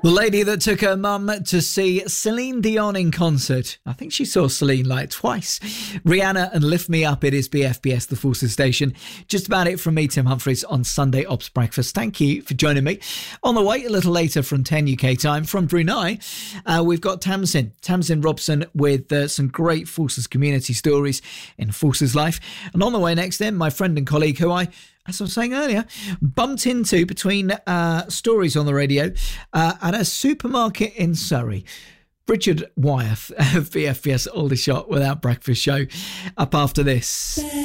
The lady that took her mum to see Celine Dion in concert. I think she saw Celine like twice. Rihanna and Lift Me Up. It is BFBS, the Forces Station. Just about it from me, Tim Humphries, on Sunday Ops Breakfast. Thank you for joining me. On the way, a little later from 10 UK time, from Brunei, we've got Tamsin Robson with some great Forces community stories in Forces life. And on the way next then, my friend and colleague who as I was saying earlier, bumped into between stories on the radio at a supermarket in Surrey. Richard Wyeth of BFBS Aldershot Without Breakfast Show up after this.